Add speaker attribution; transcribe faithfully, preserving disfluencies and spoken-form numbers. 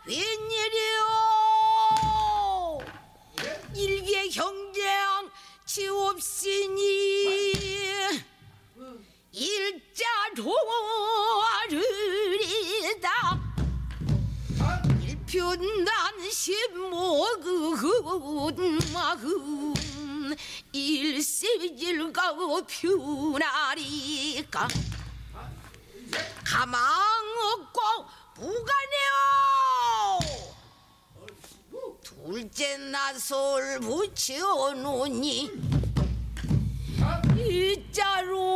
Speaker 1: 웬일이오 일개 경쟁 지옵시니 일자로리다 일편단심모그 마음 일시일가 퓨나리까 가망 없고 무가네요 둘째 낯을 붙여놓니 일자로